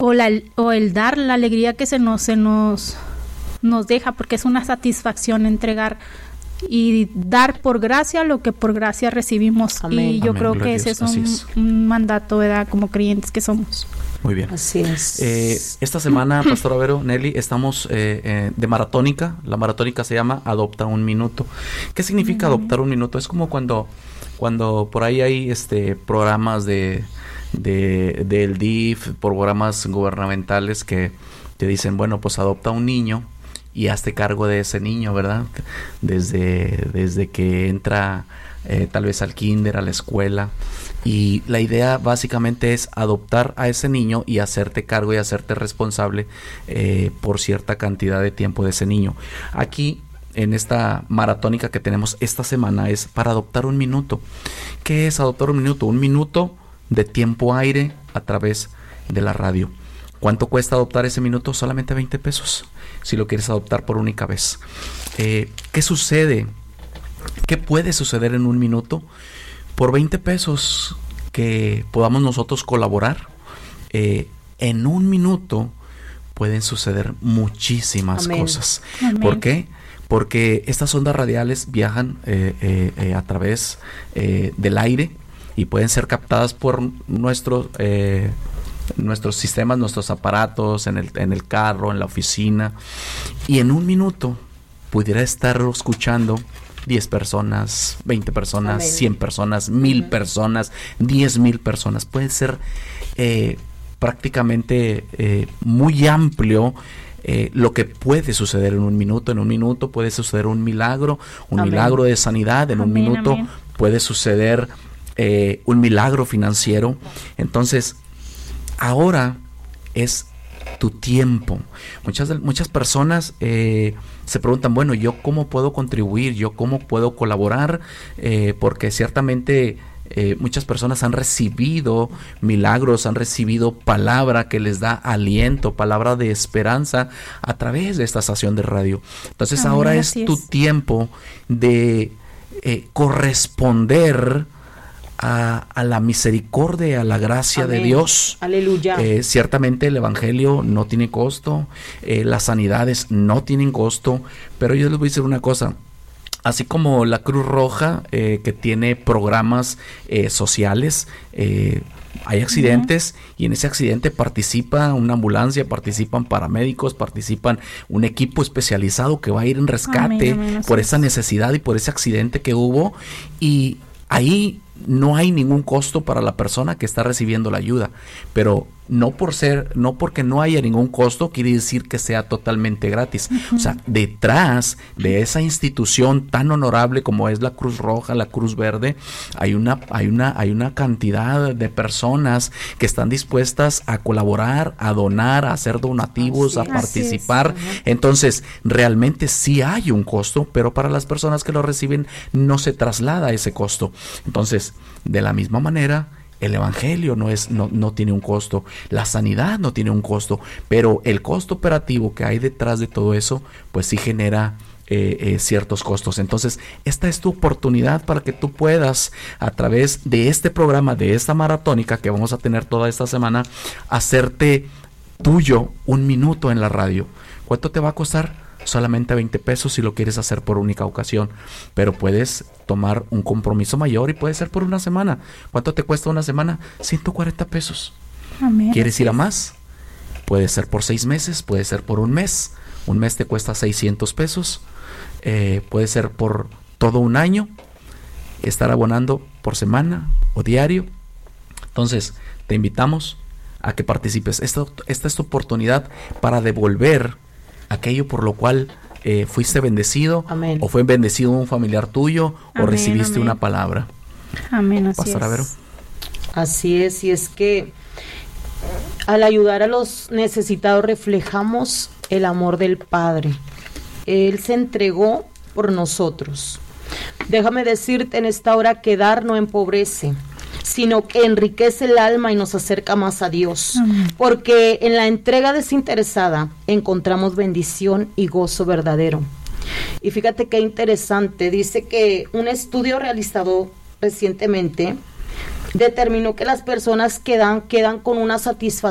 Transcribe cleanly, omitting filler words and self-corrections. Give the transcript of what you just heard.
o el dar la alegría que se nos deja, porque es una satisfacción entregar y dar por gracia lo que por gracia recibimos. Amén. Y yo Amén, creo que ese es un mandato, ¿verdad? Como creyentes que somos. Muy bien. Así es. Esta semana, Pastora Vero, Nelly, estamos de maratónica. La maratónica se llama Adopta un Minuto. ¿Qué significa adoptar un minuto? Es como cuando por ahí hay programas del DIF, programas gubernamentales que te dicen, bueno, pues adopta un niño y hazte cargo de ese niño, ¿verdad? Desde que entra tal vez al kinder, a la escuela. Y la idea básicamente es adoptar a ese niño y hacerte cargo y hacerte responsable por cierta cantidad de tiempo de ese niño. Aquí, en esta maratónica que tenemos esta semana, es para adoptar un minuto. ¿Qué es adoptar un minuto? Un minuto de tiempo aire a través de la radio. ¿Cuánto cuesta adoptar ese minuto? Solamente 20 pesos, si lo quieres adoptar por única vez. ¿Qué sucede? ¿Qué puede suceder en un minuto? Por 20 pesos que podamos nosotros colaborar, en un minuto pueden suceder muchísimas cosas. Amén. ¿Por qué? Porque estas ondas radiales viajan a través del aire y pueden ser captadas por nuestros sistemas, nuestros aparatos, en el carro, en la oficina, y en un minuto pudiera estar escuchando 10 personas, 20 personas, Amén. 100 personas, 1000 personas, 10,000 personas. Puede ser prácticamente muy amplio lo que puede suceder en un minuto. En un minuto puede suceder un milagro de sanidad. En un minuto puede suceder un milagro financiero. Entonces, ahora es tu tiempo. Muchas personas se preguntan, bueno, ¿yo cómo puedo contribuir? ¿Yo cómo puedo colaborar? Porque ciertamente muchas personas han recibido milagros, han recibido palabra que les da aliento, palabra de esperanza a través de esta estación de radio. Entonces, Amén, ahora es tu tiempo de corresponder a la misericordia, a la gracia Amén. De Dios. Aleluya. Ciertamente el evangelio no tiene costo, las sanidades no tienen costo, pero yo les voy a decir una cosa. Así como la Cruz Roja, que tiene programas sociales, hay accidentes y en ese accidente participa una ambulancia, participan paramédicos, participan un equipo especializado que va a ir en rescate por esa necesidad y por ese accidente que hubo, y ahí no hay ningún costo para la persona que está recibiendo la ayuda, pero no porque no haya ningún costo quiere decir que sea totalmente gratis. O sea, detrás de esa institución tan honorable como es la Cruz Roja, la Cruz Verde, hay una cantidad de personas que están dispuestas a colaborar, a donar, a hacer donativos, a participar. Entonces, realmente sí hay un costo, pero para las personas que lo reciben no se traslada ese costo. Entonces, de la misma manera, el evangelio no tiene un costo, la sanidad no tiene un costo, pero el costo operativo que hay detrás de todo eso, pues sí genera ciertos costos. Entonces, esta es tu oportunidad para que tú puedas, a través de este programa, de esta maratónica que vamos a tener toda esta semana, hacerte tuyo un minuto en la radio. ¿Cuánto te va a costar? Solamente 20 pesos si lo quieres hacer por única ocasión, pero puedes tomar un compromiso mayor y puede ser por una semana. ¿Cuánto te cuesta una semana? 140 pesos. Amén. ¿Quieres ir a más? Puede ser por 6 meses, puede ser por un mes. Un mes te cuesta 600 pesos. Puede ser por todo un año, estar abonando por semana o diario. Entonces, te invitamos a que participes. Esta es tu oportunidad para devolver aquello por lo cual fuiste bendecido. Amén. O fue bendecido un familiar tuyo. Amén, o recibiste una palabra. Amén, así Pastora Vero. Así es, y es que al ayudar a los necesitados reflejamos el amor del Padre. Él se entregó por nosotros. Déjame decirte en esta hora que dar no empobrece, sino que enriquece el alma y nos acerca más a Dios. Amén. Porque en la entrega desinteresada encontramos bendición y gozo verdadero. Y fíjate qué interesante, dice que un estudio realizado recientemente determinó que las personas quedan con una satisfacción